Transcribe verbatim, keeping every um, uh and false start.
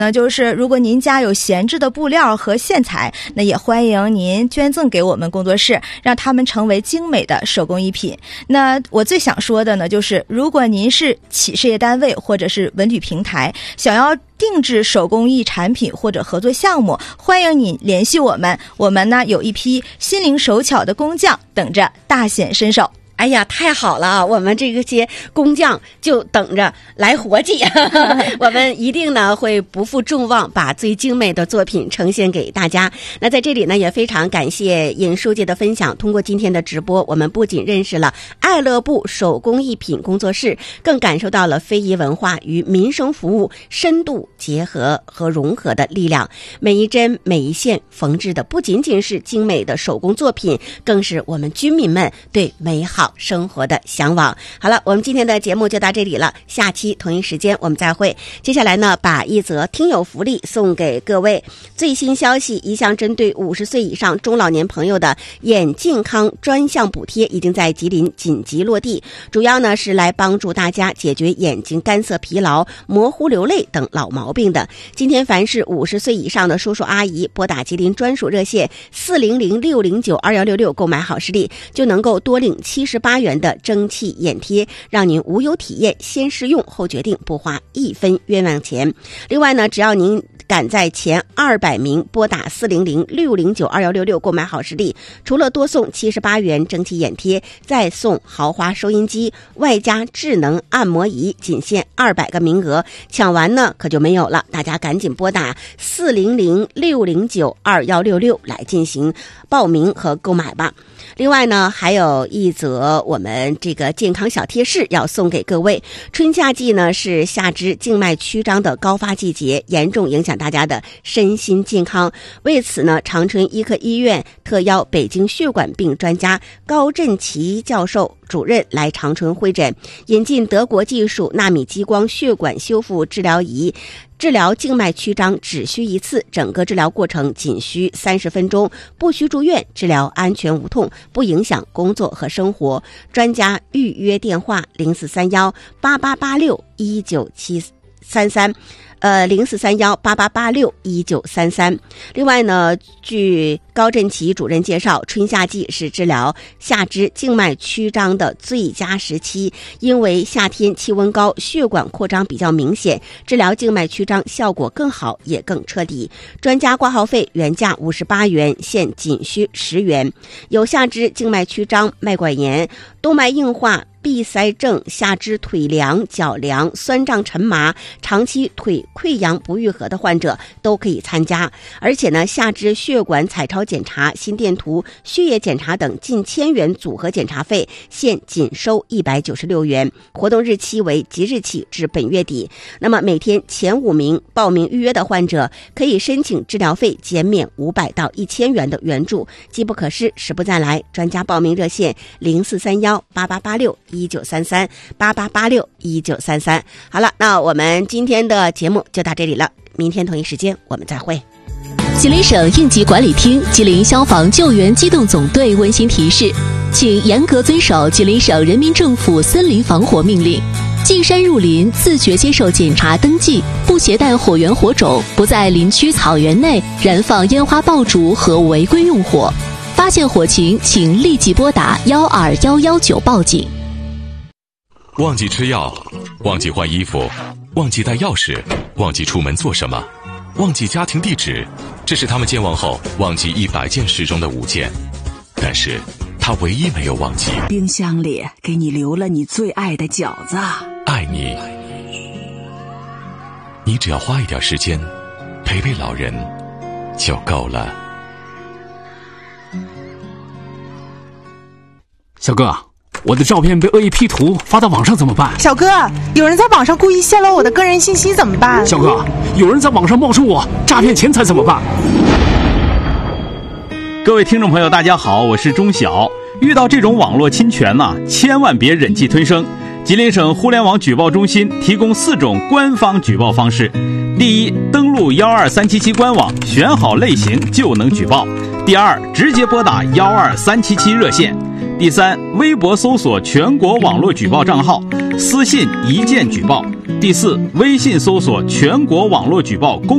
那就是如果您家有闲置的布料和线材，那也欢迎您捐赠给我们工作室，让他们成为精美的手工艺品。那我最想说的呢，就是如果您是企事业单位或者是文旅平台，想要定制手工艺产品或者合作项目，欢迎你联系我们。我们呢有一批心灵手巧的工匠等着大显身手。 哎呀，太好了！我们这个些工匠就等着来活计，我们一定呢会不负众望，把最精美的作品呈现给大家。那在这里呢，也非常感谢尹书记的分享。通过今天的直播，我们不仅认识了爱乐布手工艺品工作室，更感受到了非遗文化与民生服务深度结合和融合的力量。每一针每一线缝制的不仅仅是精美的手工作品，更是我们军民们对美好生活的向往。好了，我们今天的节目就到这里了，下期同一时间我们再会。接下来呢，把一则听友福利送给各位。最新消息，一项针对五十岁以上中老年朋友的眼健康专项补贴已经在吉林紧急落地，主要呢是来帮助大家解决眼睛干涩、疲劳、模糊、流泪等老毛病的。今天凡是五十岁以上的叔叔阿姨，拨打吉林专属热线四零零六零九二幺六六购买好视力，就能够多领七十八元的蒸汽眼贴，让您无忧体验，先试用后决定，不花一分冤枉钱。另外呢，只要您赶在前二百名拨打四零零六零九二幺六六购买好视力，除了多送七十八元蒸汽眼贴，再送豪华收音机，外加智能按摩仪，仅限二百个名额，抢完呢可就没有了。大家赶紧拨打四零零六零九二幺六六来进行报名和购买吧。另外呢，还有一则我们这个健康小贴士要送给各位。春夏季呢是下肢静脉曲张的高发季节，严重影响大家的身心健康。为此呢，长春医科医院特邀北京血管病专家高振奇教授主任来长春会诊，引进德国技术纳米激光血管修复治疗仪，治疗静脉曲张只需一次，整个治疗过程仅需三十分钟，不需住院，治疗安全无痛，不影响工作和生活。专家预约电话零四三幺八八八六一九七三三。呃，零四三幺八八八六一九三三。另外呢，据高振奇主任介绍，春夏季是治疗下肢静脉曲张的最佳时期，因为夏天气温高，血管扩张比较明显，治疗静脉曲张效果更好，也更彻底。专家挂号费原价五十八元，现仅需十元。有下肢静脉曲张、脉管炎、动脉硬化、闭塞症、下肢腿凉、脚凉、酸胀沉麻、长期腿溃疡不愈合的患者都可以参加。而且呢，下肢血管彩超检查、心电图、血液检查等近千元组合检查费现仅收一百九十六元。活动日期为即日起至本月底。那么每天前五名报名预约的患者可以申请治疗费减免五百到一千元的援助。机不可失，时不再来。专家报名热线零四三幺八八八六一九三三八八八六一九三三。好了，那我们今天的节目就到这里了，明天同一时间我们再会。 吉林省应急管理厅、吉林消防救援机动总队温馨提示，请严格遵守吉林省人民政府森林防火命令。进山入林，自觉接受检查登记，不携带火源火种，不在林区草原内燃放烟花爆竹和违规用火。发现火情，请立即拨打幺二幺幺九报警。 忘记吃药，忘记换衣服，忘记带钥匙，忘记出门做什么，忘记家庭地址，这是他们健忘后忘记一百件事中的五件。但是他唯一没有忘记， 冰箱里给你留了你最爱的饺子。 爱你，你只要花一点时间陪陪老人就够了。 小哥，我的照片被恶意 P 图发到网上怎么办？ 小哥，有人在网上故意泄露我的个人信息怎么办？ 小哥，有人在网上冒充我诈骗钱财怎么办？ 各位听众朋友大家好，我是钟晓。遇到这种网络侵权呢、啊，千万别忍气吞声。吉林省互联网举报中心提供四种官方举报方式：第一，登录幺二三七七官网，选好类型就能举报；第二，直接拨打幺二三七七热线；第三，微博搜索全国网络举报账号，私信一键举报；第四，微信搜索全国网络举报公